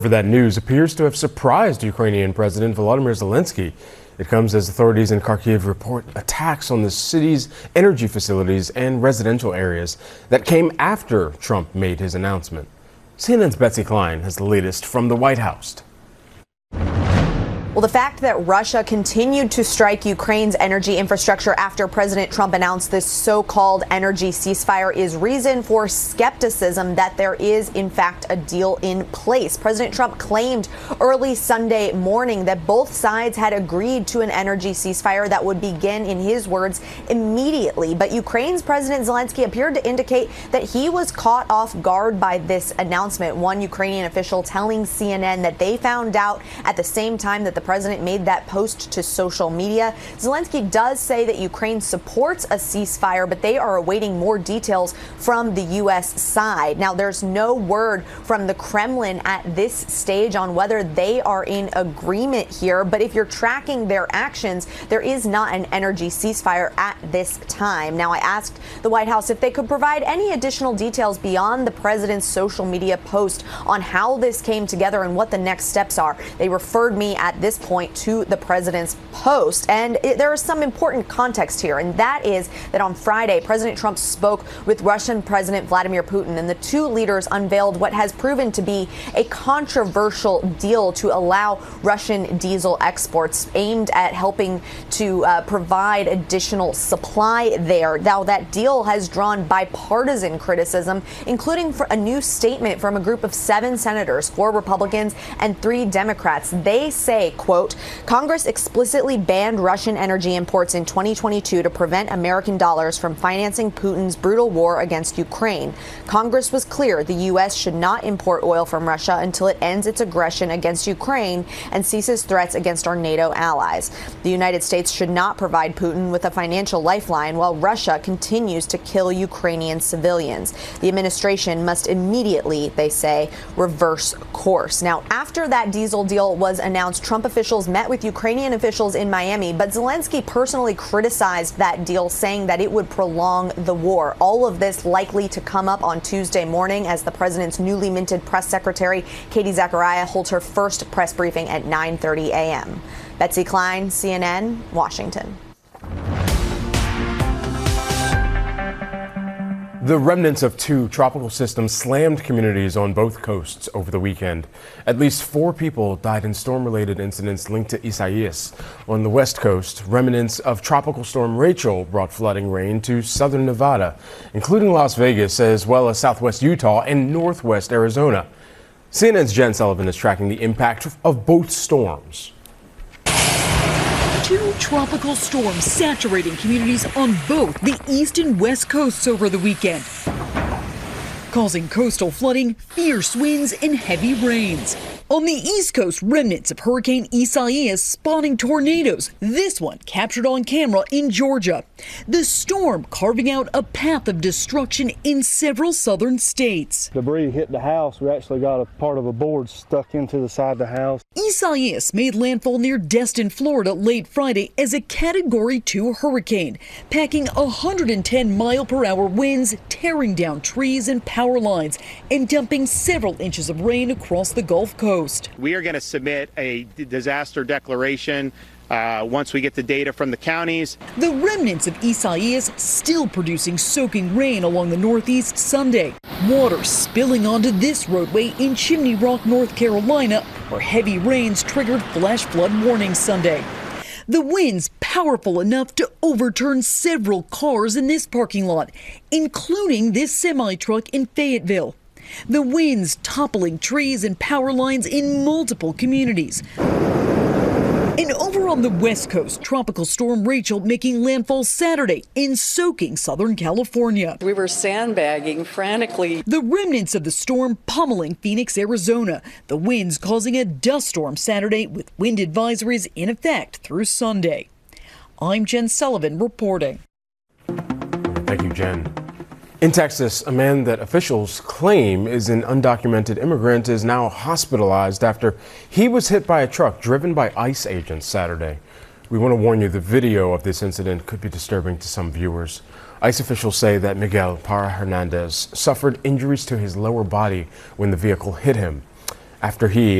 That news appears to have surprised Ukrainian President Volodymyr Zelensky. It comes as authorities in Kharkiv report attacks on the city's energy facilities and residential areas that came after Trump made his announcement. CNN's Betsy Klein has the latest from the White House. Well, the fact that Russia continued to strike Ukraine's energy infrastructure after President Trump announced this so-called energy ceasefire is reason for skepticism that there is, in fact, a deal in place. President Trump claimed early Sunday morning that both sides had agreed to an energy ceasefire that would begin, in his words, immediately. But Ukraine's President Zelensky appeared to indicate that he was caught off guard by this announcement. One Ukrainian official telling CNN that they found out at the same time that the president made that post to social media. Zelensky does say that Ukraine supports a ceasefire, but they are awaiting more details from the U.S. side. Now, there's no word from the Kremlin at this stage on whether they are in agreement here. But if you're tracking their actions, there is not an energy ceasefire at this time. Now, I asked the White House if they could provide any additional details beyond the president's social media post on how this came together and what the next steps are. They referred me at this point to the president's post. And there is some important context here, and that is that on Friday, President Trump spoke with Russian President Vladimir Putin, and the two leaders unveiled what has proven to be a controversial deal to allow Russian diesel exports aimed at helping to provide additional supply there. Now, that deal has drawn bipartisan criticism, including for a new statement from a group of 7 senators, 4 Republicans and 3 Democrats. They say, quote, Congress explicitly banned Russian energy imports in 2022 to prevent American dollars from financing Putin's brutal war against Ukraine. Congress was clear the U.S. should not import oil from Russia until it ends its aggression against Ukraine and ceases threats against our NATO allies. The United States should not provide Putin with a financial lifeline while Russia continues to kill Ukrainian civilians. The administration must immediately, they say, reverse course. Now, after that diesel deal was announced, Trump officials met with Ukrainian officials in Miami, but Zelensky personally criticized that deal, saying that it would prolong the war. All of this likely to come up on Tuesday morning as the president's newly minted press secretary, Katie Zachariah, holds her first press briefing at 9:30 a.m. Betsy Klein, CNN, Washington. The remnants of 2 tropical systems slammed communities on both coasts over the weekend. At least 4 people died in storm-related incidents linked to Isaias. On the west coast, remnants of Tropical Storm Rachel brought flooding rain to southern Nevada, including Las Vegas, as well as southwest Utah and northwest Arizona. CNN's Jen Sullivan is tracking the impact of both storms. 2 tropical storms saturating communities on both the east and west coasts over the weekend, causing coastal flooding, fierce winds, and heavy rains. On the East Coast, remnants of Hurricane Isaias spawning tornadoes, this one captured on camera in Georgia. The storm carving out a path of destruction in several southern states. Debris hit the house. We actually got a part of a board stuck into the side of the house. Isaias made landfall near Destin, Florida late Friday as a Category 2 hurricane, packing 110-mile-per-hour winds, tearing down trees and power lines, and dumping several inches of rain across the Gulf Coast. We are going to submit a disaster declaration once we get the data from the counties. The remnants of Isaias still producing soaking rain along the Northeast Sunday. Water spilling onto this roadway in Chimney Rock, North Carolina, where heavy rains triggered flash flood warnings Sunday. The winds powerful enough to overturn several cars in this parking lot, including this semi-truck in Fayetteville. The winds toppling trees and power lines in multiple communities. And over on the west coast, Tropical Storm Rachel making landfall Saturday in soaking Southern California. We were sandbagging frantically. The remnants of the storm pummeling Phoenix, Arizona. The winds causing a dust storm Saturday with wind advisories in effect through Sunday. I'm Jen Sullivan reporting. Thank you, Jen. In Texas, a man that officials claim is an undocumented immigrant is now hospitalized after he was hit by a truck driven by ICE agents Saturday. We want to warn you, the video of this incident could be disturbing to some viewers. ICE officials say that Miguel Parra Hernandez suffered injuries to his lower body when the vehicle hit him. after he